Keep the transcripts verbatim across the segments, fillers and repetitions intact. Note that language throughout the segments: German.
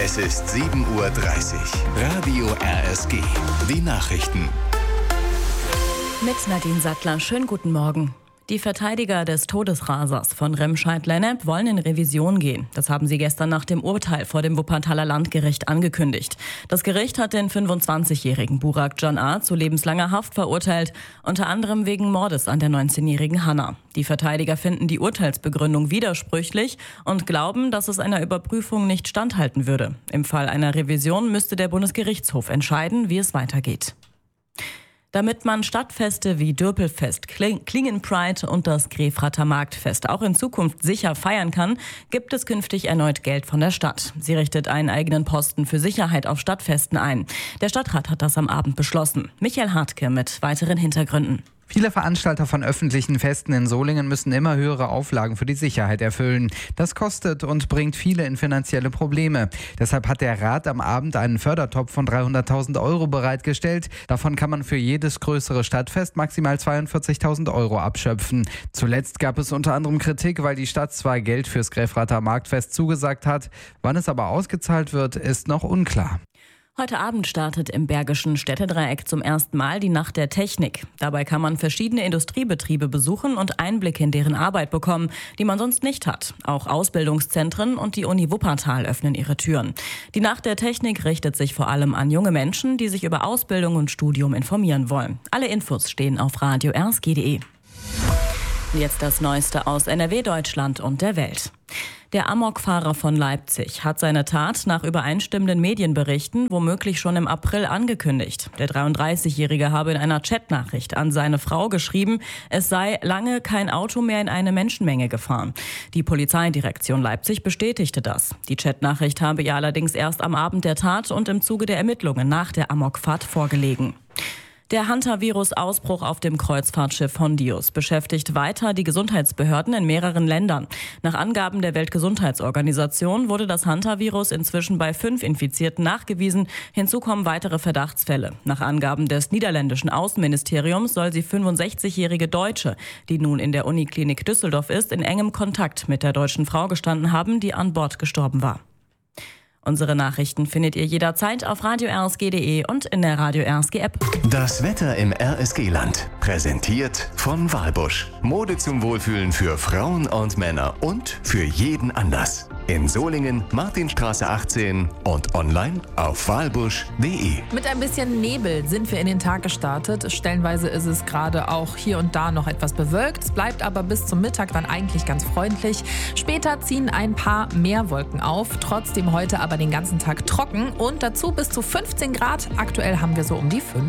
Es ist sieben Uhr dreißig. Radio R S G. Die Nachrichten. Mit Nadine Sattler. Schönen guten Morgen. Die Verteidiger des Todesrasers von Remscheid-Lennep wollen in Revision gehen. Das haben sie gestern nach dem Urteil vor dem Wuppertaler Landgericht angekündigt. Das Gericht hat den fünfundzwanzigjährigen Burak Can A. zu lebenslanger Haft verurteilt, unter anderem wegen Mordes an der neunzehnjährigen Hanna. Die Verteidiger finden die Urteilsbegründung widersprüchlich und glauben, dass es einer Überprüfung nicht standhalten würde. Im Fall einer Revision müsste der Bundesgerichtshof entscheiden, wie es weitergeht. Damit man Stadtfeste wie Dürpelfest, Klingen Pride und das Grefrather Marktfest auch in Zukunft sicher feiern kann, gibt es künftig erneut Geld von der Stadt. Sie richtet einen eigenen Posten für Sicherheit auf Stadtfesten ein. Der Stadtrat hat das am Abend beschlossen. Michael Hartke mit weiteren Hintergründen. Viele Veranstalter von öffentlichen Festen in Solingen müssen immer höhere Auflagen für die Sicherheit erfüllen. Das kostet und bringt viele in finanzielle Probleme. Deshalb hat der Rat am Abend einen Fördertopf von dreihunderttausend Euro bereitgestellt. Davon kann man für jedes größere Stadtfest maximal zweiundvierzigtausend Euro abschöpfen. Zuletzt gab es unter anderem Kritik, weil die Stadt zwar Geld fürs Grefrather Marktfest zugesagt hat. Wann es aber ausgezahlt wird, ist noch unklar. Heute Abend startet im Bergischen Städtedreieck zum ersten Mal die Nacht der Technik. Dabei kann man verschiedene Industriebetriebe besuchen und Einblick in deren Arbeit bekommen, die man sonst nicht hat. Auch Ausbildungszentren und die Uni Wuppertal öffnen ihre Türen. Die Nacht der Technik richtet sich vor allem an junge Menschen, die sich über Ausbildung und Studium informieren wollen. Alle Infos stehen auf radio r s g punkt d e. Jetzt das Neueste aus N R W, Deutschland und der Welt. Der Amokfahrer von Leipzig hat seine Tat nach übereinstimmenden Medienberichten womöglich schon im April angekündigt. Der dreiunddreißigjährige habe in einer Chatnachricht an seine Frau geschrieben, es sei lange kein Auto mehr in eine Menschenmenge gefahren. Die Polizeidirektion Leipzig bestätigte das. Die Chatnachricht habe ihr allerdings erst am Abend der Tat und im Zuge der Ermittlungen nach der Amokfahrt vorgelegen. Der Hantavirus-Ausbruch auf dem Kreuzfahrtschiff Hondius beschäftigt weiter die Gesundheitsbehörden in mehreren Ländern. Nach Angaben der Weltgesundheitsorganisation wurde das Hantavirus inzwischen bei fünf Infizierten nachgewiesen. Hinzu kommen weitere Verdachtsfälle. Nach Angaben des niederländischen Außenministeriums soll die fünfundsechzigjährige Deutsche, die nun in der Uniklinik Düsseldorf ist, in engem Kontakt mit der deutschen Frau gestanden haben, die an Bord gestorben war. Unsere Nachrichten findet ihr jederzeit auf radio r s g punkt d e und in der Radio R S G App. Das Wetter im R S G-Land. Präsentiert von Walbusch. Mode zum Wohlfühlen für Frauen und Männer und für jeden Anlass. In Solingen, Martinstraße achtzehn und online auf walbusch punkt d e. Mit ein bisschen Nebel sind wir in den Tag gestartet. Stellenweise ist es gerade auch hier und da noch etwas bewölkt. Es bleibt aber bis zum Mittag dann eigentlich ganz freundlich. Später ziehen ein paar mehr Wolken auf. Trotzdem heute aber den ganzen Tag trocken und dazu bis zu fünfzehn Grad. Aktuell haben wir so um die fünf.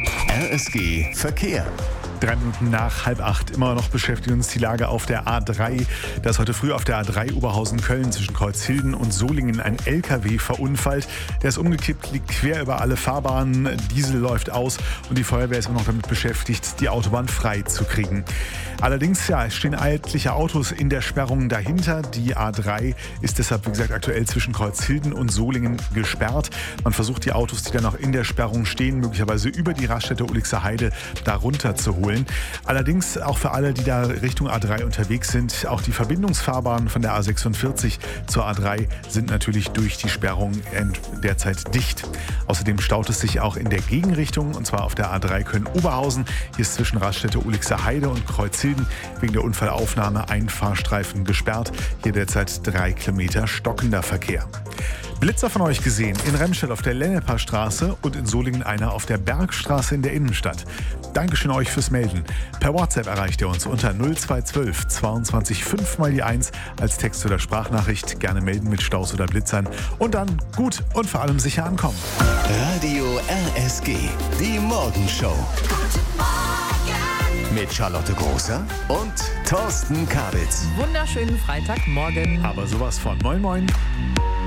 R S G Verkehr. Drei Minuten nach halb acht. Immer noch beschäftigt uns die Lage auf der A drei. Da ist heute früh auf der A drei Oberhausen-Köln zwischen Kreuzhilden und Solingen ein L K W verunfallt. Der ist umgekippt, liegt quer über alle Fahrbahnen. Diesel läuft aus und die Feuerwehr ist immer noch damit beschäftigt, die Autobahn frei zu kriegen. Allerdings ja, stehen etliche Autos in der Sperrung dahinter. Die A drei ist deshalb, wie gesagt, aktuell zwischen Kreuzhilden und Solingen gesperrt. Man versucht, die Autos, die da noch in der Sperrung stehen, möglicherweise über die Raststätte Ulixer Heide da runter zu holen. Allerdings auch für alle, die da Richtung A drei unterwegs sind, auch die Verbindungsfahrbahnen von der A sechsundvierzig zur A drei sind natürlich durch die Sperrung derzeit dicht. Außerdem staut es sich auch in der Gegenrichtung, und zwar auf der A drei Köln-Oberhausen. Hier ist zwischen Raststätte Ulixer Heide und Kreuzhilden wegen der Unfallaufnahme ein Fahrstreifen gesperrt. Hier derzeit drei Kilometer stockender Verkehr. Blitzer von euch gesehen in Remscheid auf der Lenneper Straße und in Solingen einer auf der Bergstraße in der Innenstadt. Dankeschön euch fürs Melden. Per WhatsApp erreicht ihr uns unter null zwei eins zwei zweiundzwanzig fünf mal die eins als Text- oder Sprachnachricht. Gerne melden mit Staus oder Blitzern und dann gut und vor allem sicher ankommen. Radio R S G, die Morgenshow. Mit Charlotte Großer und Thorsten Kabitz. Wunderschönen Freitagmorgen. Aber sowas von Moin Moin.